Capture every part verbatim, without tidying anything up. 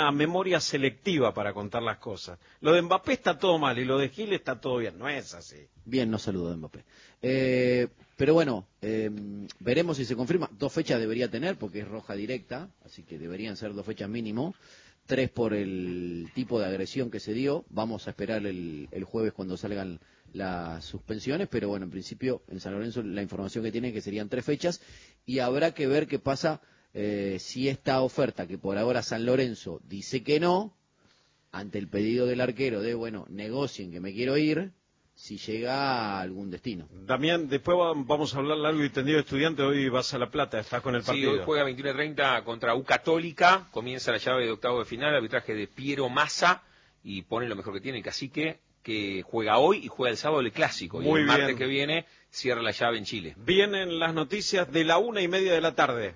una memoria selectiva para contar las cosas. Lo de Mbappé está todo mal y lo de Gil está todo bien. No es así. Bien, no saludo de Mbappé. Eh, pero bueno, eh, veremos si se confirma. Dos fechas debería tener porque es roja directa, así que deberían ser dos fechas mínimo. Tres por el tipo de agresión que se dio. Vamos a esperar el, el jueves cuando salgan las suspensiones, pero bueno, en principio en San Lorenzo la información que tienen es que serían tres fechas y habrá que ver qué pasa eh, si esta oferta, que por ahora San Lorenzo dice que no, ante el pedido del arquero de, bueno, negocien que me quiero ir, si llega a algún destino. Damián, después vamos a hablar largo y tendido de Estudiantes. Hoy vas a La Plata, estás con el partido. Sí, hoy juega veintiuno treinta contra U Católica, comienza la llave de octavo de final, arbitraje de Piero Massa, y pone lo mejor que tiene el Cacique, que juega hoy y juega el sábado el Clásico. Muy y el bien. martes que viene cierra la llave en Chile. Vienen las noticias de la una y media de la tarde.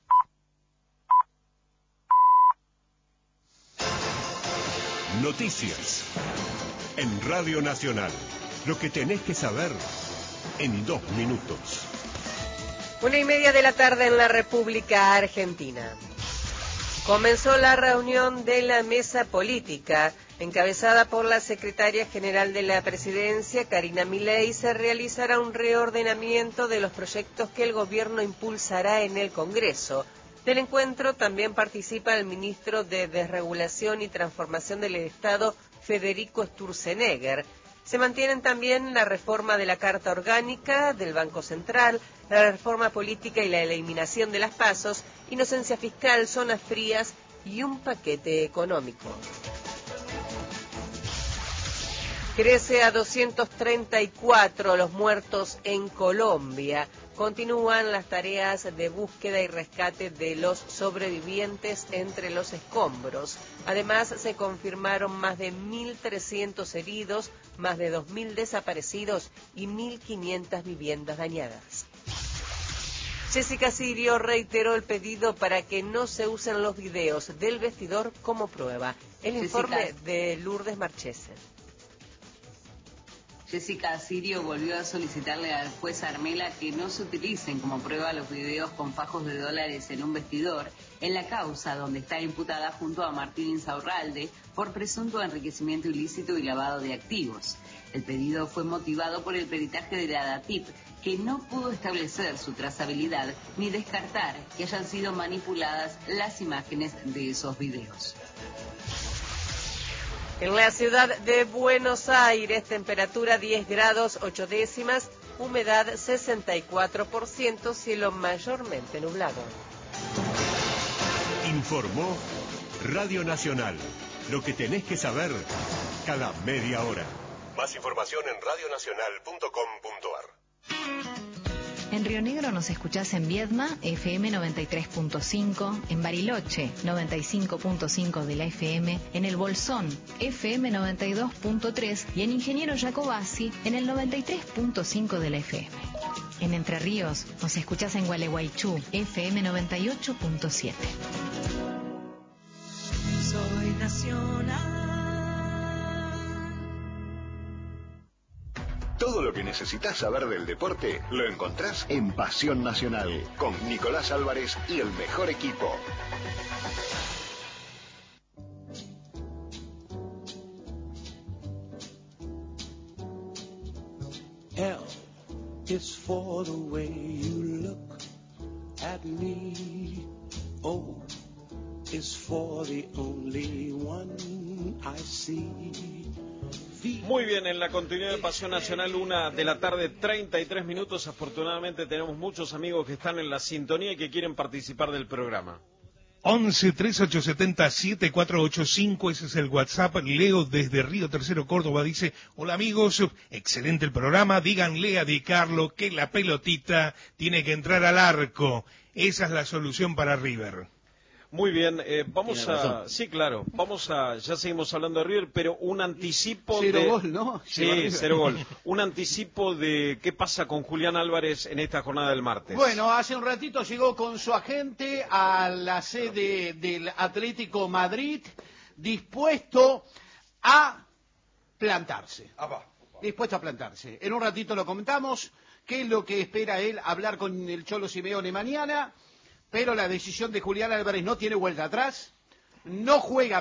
Noticias en Radio Nacional. Lo que tenés que saber en dos minutos. Una y media de la tarde en la República Argentina. Comenzó la reunión de la mesa política, encabezada por la secretaria general de la Presidencia, Karina Milei. Se realizará un reordenamiento de los proyectos que el gobierno impulsará en el Congreso. Del encuentro también participa el ministro de Desregulación y Transformación del Estado, Federico Sturzenegger. Se mantienen también la reforma de la Carta Orgánica del Banco Central, la reforma política y la eliminación de las PASOs, inocencia fiscal, zonas frías y un paquete económico. Crece a doscientos treinta y cuatro los muertos en Colombia. Continúan las tareas de búsqueda y rescate de los sobrevivientes entre los escombros. Además, se confirmaron más de mil trescientos heridos, más de dos mil desaparecidos y mil quinientas viviendas dañadas. Jessica Sirio reiteró el pedido para que no se usen los videos del vestidor como prueba. El Jessica. informe de Lourdes Marchese. Jessica Sirio volvió a solicitarle al juez Armela que no se utilicen como prueba los videos con fajos de dólares en un vestidor en la causa donde está imputada junto a Martín Insaurralde por presunto enriquecimiento ilícito y lavado de activos. El pedido fue motivado por el peritaje de la DATIP, que no pudo establecer su trazabilidad ni descartar que hayan sido manipuladas las imágenes de esos videos. En la ciudad de Buenos Aires, temperatura diez grados ocho décimas, humedad sesenta y cuatro por ciento, cielo mayormente nublado. Informó Radio Nacional. Lo que tenés que saber cada media hora. Más información en radio nacional punto com punto ar. En Río Negro nos escuchás en Viedma, F M noventa y tres punto cinco, en Bariloche, noventa y cinco punto cinco de la F M, en El Bolsón, F M noventa y dos punto tres y en Ingeniero Jacobasi, en el noventa y tres punto cinco de la F M. En Entre Ríos nos escuchás en Gualeguaychú, F M noventa y ocho punto siete. Soy nacional. Todo lo que necesitas saber del deporte lo encontrás en Pasión Nacional, con Nicolás Álvarez y el mejor equipo. L is for the way you look at me. O is for the only one I see. Muy bien, en la continuidad de Pasión Nacional, una de la tarde, treinta y tres minutos. Afortunadamente tenemos muchos amigos que están en la sintonía y que quieren participar del programa. once, treinta y ocho setenta, setenta y cuatro ochenta y cinco, ese es el WhatsApp. Leo desde Río Tercero, Córdoba, dice: hola amigos, excelente el programa, díganle a Di Carlo que la pelotita tiene que entrar al arco. Esa es la solución para River. Muy bien, eh, vamos a... Sí, claro, vamos a... Ya seguimos hablando de River, pero un anticipo cero de... Cero gol, ¿no? Sí, cero gol. Un anticipo de qué pasa con Julián Álvarez en esta jornada del martes. Bueno, hace un ratito llegó con su agente a la sede del Atlético Madrid, dispuesto a plantarse. Dispuesto a plantarse. En un ratito lo comentamos, qué es lo que espera él, hablar con el Cholo Simeone mañana. Pero la decisión de Julián Álvarez no tiene vuelta atrás, no juega